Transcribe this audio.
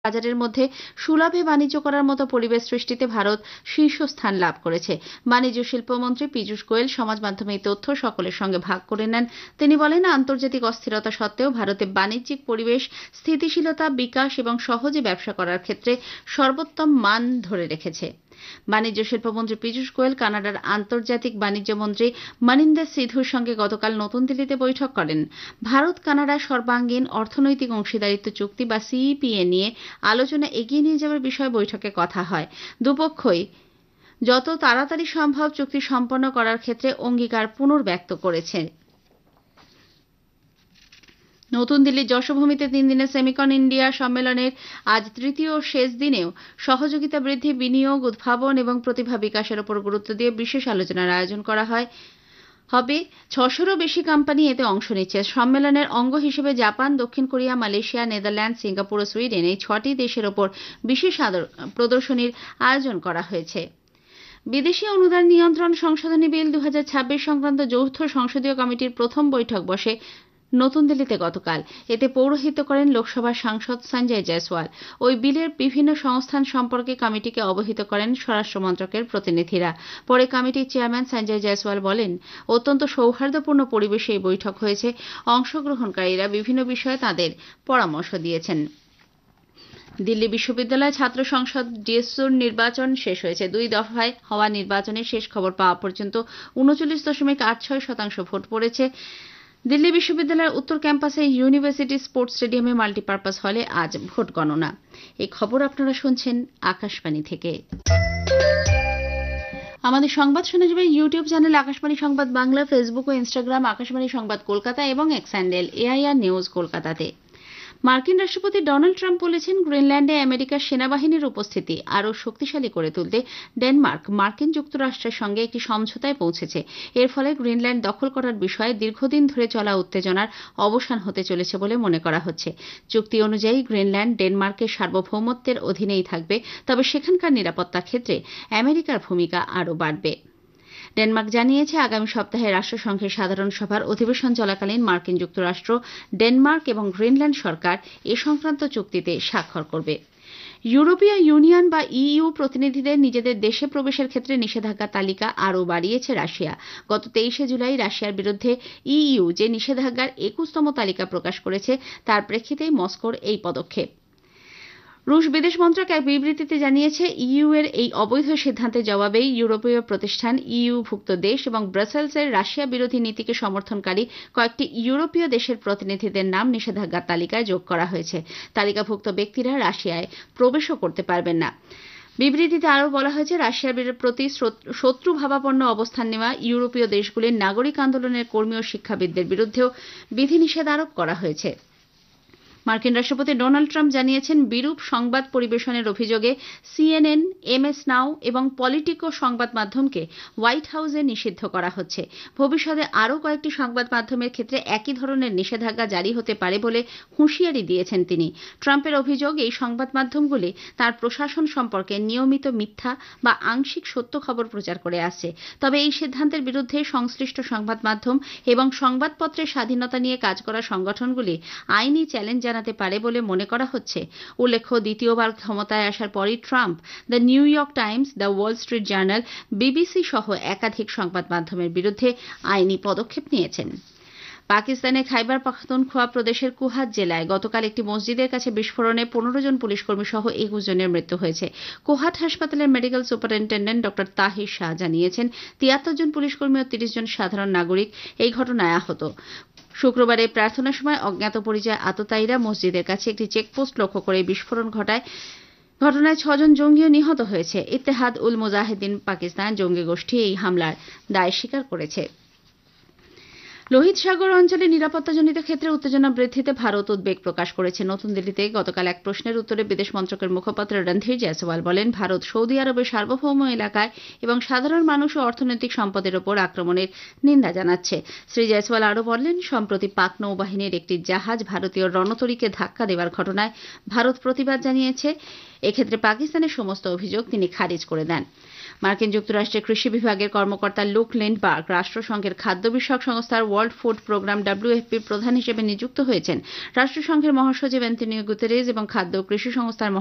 বাজারের মধ্যে সুলভে বাণিজ্য করার মতো পরিবেশ সৃষ্টিতে ভারত শীর্ষস্থান লাভ করেছে। বাণিজ্য শিল্পমন্ত্রী পীযূষ গোয়েল সমাজ মাধ্যমে এই তথ্য সকলের সঙ্গে ভাগ করে নেন। তিনি বলেন, আন্তর্জাতিক অস্থিরতা সত্ত্বেও ভারতে বাণিজ্যিক পরিবেশ, স্থিতিশীলতা, বিকাশ এবং সহজে ব্যবসা করার ক্ষেত্রে সর্বোত্তম মান ধরে রেখেছে। বাণিজ্য শিল্পমন্ত্রী পীযূষ গোয়েল কানাডার আন্তর্জাতিক বাণিজ্য মন্ত্রী মনিন্দর সিধুর সঙ্গে গতকাল নতুন দিল্লিতে বৈঠক করেন। ভারত কানাডা সর্বাঙ্গীন অর্থনৈতিক অংশীদারিত্ব চুক্তি বা সিইপিএ নিয়ে আলোচনা এগিয়ে নিয়ে যাওয়ার বিষয়ে বৈঠকে কথা হয়। দুপক্ষই যত তাড়াতাড়ি সম্ভব চুক্তি সম্পন্ন করার ক্ষেত্রে অঙ্গীকার পুনর্ব্যক্ত করেছে। নতুন দিল্লির যশোভূমিতে 3 দিনের সেমিকন ইন্ডিয়া সম্মেলনের আজ তৃতীয় ও শেষ দিনেও সহযোগিতা বৃদ্ধি, বিনিয়োগ, উদ্ভাবন এবং প্রতিভা বিকাশের উপর গুরুত্ব দিয়ে বিশেষ আলোচনার আয়োজন করা হবে। 600-রও বেশি কোম্পানি এতে অংশ নিচ্ছে। সম্মেলনের অঙ্গ হিসেবে জাপান, দক্ষিণ কোরিয়া, মালয়েশিয়া, নেদারল্যান্ড, সিঙ্গাপুর ও সুইডেন এই 6টি দেশের ওপর বিশেষ প্রদর্শনীর আয়োজন করা হয়েছে। বিদেশি অনুদান নিয়ন্ত্রণ সংশোধনী বিল 2026 সংক্রান্ত যৌথ সংসদীয় কমিটির প্রথম বৈঠক বসে নতুন দিল্লিতে গতকাল। এতে পৌরোহিত্য করেন লোকসভার সাংসদ সঞ্জয় জয়সওয়াল। ওই বিলের বিভিন্ন সংস্থান সম্পর্কে কমিটিকে অবহিত করেন স্বরাষ্ট্র মন্ত্রকের প্রতিনিধিরা। পরে কমিটির চেয়ারম্যান সঞ্জয় জয়সওয়াল বলেন, অত্যন্ত সৌহার্দ্যপূর্ণ পরিবেশে এই বৈঠক হয়েছে। অংশগ্রহণকারীরা বিভিন্ন বিষয়ে তাদের পরামর্শ দিয়েছেন। দিল্লি বিশ্ববিদ্যালয় ছাত্র সংসদ ডিএসইউর নির্বাচন শেষ হয়েছে। 2 দফায় হওয়া নির্বাচনের শেষ খবর পাওয়া পর্যন্ত 39.86% ভোট পড়েছে। দিল্লি বিশ্ববিদ্যালয়ের উত্তর ক্যাম্পাসে ইউনিভার্সিটি স্পোর্টস স্টেডিয়ামে মাল্টিপারপাস হলে আজ ভোট গণনা। এই খবর আপনারা শুনছেন আকাশবাণী থেকে। আমাদের সংবাদ শোনা যাবে ইউটিউব চ্যানেল আকাশবাণী সংবাদ বাংলা, ফেসবুক ও ইনস্টাগ্রাম আকাশবাণী সংবাদ কলকাতা এবং এক্স হ্যান্ডেল এআইআর নিউজ কলকাতাতে। মার্কিন রাষ্ট্রপতি ডোনাল্ড ট্রাম্প বলেছেন, গ্রিনল্যান্ডে আমেরিকার সেনাবাহিনীর উপস্থিতি আরও শক্তিশালী করে তুলতে ডেনমার্ক মার্কিন যুক্তরাষ্ট্রের সঙ্গে একটি সমঝোতায় পৌঁছেছে। এর ফলে গ্রিনল্যান্ড দখল করার বিষয়ে দীর্ঘদিন ধরে চলা উত্তেজনার অবসান হতে চলেছে বলে মনে করা হচ্ছে। চুক্তি অনুযায়ী গ্রিনল্যান্ড ডেনমার্কের সার্বভৌমত্বের অধীনেই থাকবে, তবে সেখানকার নিরাপত্তা ক্ষেত্রে আমেরিকার ভূমিকা আরও বাড়বে। ডেনমার্ক জানিয়েছে, আগামী সপ্তাহে রাষ্ট্রসংঘের সাধারণ সভার অধিবেশন চলাকালীন মার্কিন যুক্তরাষ্ট্র, ডেনমার্ক এবং গ্রিনল্যান্ড সরকার এ সংক্রান্ত চুক্তিতে স্বাক্ষর করবে। ইউরোপীয় ইউনিয়ন বা ইইউ প্রতিনিধিদের নিজেদের দেশে প্রবেশের ক্ষেত্রে নিষেধাজ্ঞার তালিকা আরও বাড়িয়েছে রাশিয়া। গত 23 জুলাই রাশিয়ার বিরুদ্ধে ইইউ যে নিষেধাজ্ঞার 21তম তালিকা প্রকাশ করেছে, তার প্রেক্ষিতেই মস্কোর এই পদক্ষেপ। রুশ বিদেশ মন্ত্রক এক বিবৃতিতে জানিয়েছে, ইইউ এর এই অবৈধ সিদ্ধান্তের জবাবেই ইউরোপীয় প্রতিষ্ঠান, ইইউ-ভুক্ত দেশ এবং ব্রাসেলসের রাশিয়া বিরোধী নীতিকে সমর্থনকারী কয়েকটি ইউরোপীয় দেশের প্রতিনিধিদের নাম নিষেধাজ্ঞার তালিকায় যোগ করা হয়েছে। তালিকাভুক্ত ব্যক্তিরা রাশিয়ায় প্রবেশও করতে পারবেন না। বিবৃতিতে আরও বলা হয়েছে, রাশিয়ার প্রতি শত্রুভাবাপন্ন অবস্থান নেওয়া ইউরোপীয় দেশগুলির নাগরিক আন্দোলনের কর্মী ও শিক্ষাবিদদের বিরুদ্ধেও বিধিনিষেধ আরোপ করা হয়েছে। মার্কিন রাষ্ট্রপতি ডোনাল্ড ট্রাম্প জানিয়েছেন, বিরূপ সংবাদ পরিবেশনের অভিযোগে সিএনএন, এমএস নাও এবং পলিটিকো সংবাদ মাধ্যমকে হোয়াইট হাউসে নিষিদ্ধ করা হচ্ছে। ভবিষ্যতে আরও কয়েকটি সংবাদ মাধ্যমের ক্ষেত্রে একই ধরনের নিষেধাজ্ঞা জারি হতে পারে বলে হুঁশিয়ারি দিয়েছেন তিনি। ট্রাম্পের অভিযোগ, এই সংবাদ মাধ্যমগুলি তার প্রশাসন সম্পর্কে নিয়মিত মিথ্যা বা আংশিক সত্য খবর প্রচার করে আসছে। তবে এই সিদ্ধান্তের বিরুদ্ধে সংশ্লিষ্ট সংবাদ মাধ্যম এবং সংবাদপত্রের স্বাধীনতা নিয়ে কাজ করা সংগঠনগুলি আইনি চ্যালেঞ্জ জানাতে পারে বলে মনে করা হচ্ছে। উল্লেখ্য, দ্বিতীয়বার ক্ষমতায় আসার পরই Trump the new York Times, the Wall Street journal, BBC সহ একাধিক সংবাদ মাধ্যমের বিরুদ্ধে আইনি পদক্ষেপ নিয়েছেন। পাকিস্তানের খাইবার পাখতুনখোয়া প্রদেশের কুহাত জেলায় গতকাল একটি মসজিদের কাছে বিস্ফোরণে 15 জন পুলিশকর্মী সহ 21 জনের মৃত্যু হয়েছে। কুহাত হাসপাতালের medical superintendent doctor Tahir Shah জানিয়েছেন, 73 জন পুলিশকর্মী ও 30 জন সাধারণ নাগরিক এই ঘটনায় আহত। শুক্রবারে প্রার্থনার সময় অজ্ঞাত পরিচয় আততায়ীরা মসজিদের কাছে একটি চেকপোস্ট লক্ষ্য করে বিস্ফোরণ ঘটায়। ঘটনায় 6 জন জঙ্গিও নিহত হয়েছে। ইত্তেহাদ উল মুজাহিদিন পাকিস্তান জঙ্গি গোষ্ঠী এই হামলার দায় স্বীকার করেছে। লোহিত সাগর অঞ্চলে নিরাপত্তাজনিত ক্ষেত্রে উত্তেজনা বৃদ্ধিতে ভারত উদ্বেগ প্রকাশ করেছে। নতুন দিল্লিতে গতকাল এক প্রশ্নের উত্তরে বিদেশ মন্ত্রকের মুখপাত্র রণধীর জয়সওয়াল বলেন, ভারত সৌদি আরবের সার্বভৌম এলাকায় এবং সাধারণ মানুষ ও অর্থনৈতিক সম্পদের ওপর আক্রমণের নিন্দা জানাচ্ছে। শ্রী জয়সওয়াল আরও বললেন, সম্প্রতি পাক নৌবাহিনীর একটি জাহাজ ভারতীয় রণতরীকে ধাক্কা দেওয়ার ঘটনায় ভারত প্রতিবাদ জানিয়েছে এক্ষেত্রে পাকিস্তানের সমস্ত অভিযোগ তিনি খারিজ করে দেন। মার্কিন যুক্তরাষ্ট্রের কৃষি বিভাগের কর্মকর্তা লুক লিন্ডবার্গ রাষ্ট্রসংঘের খাদ্য বিষয়ক সংস্থার ওয়ার্ল্ড ফুড প্রোগ্রাম WFPর প্রধান হিসেবে নিযুক্ত হয়েছেন। রাষ্ট্রসংঘের মহাসচিব অ্যান্তোনিও গুতেরেস এবং খাদ্য ও কৃষি সংস্থার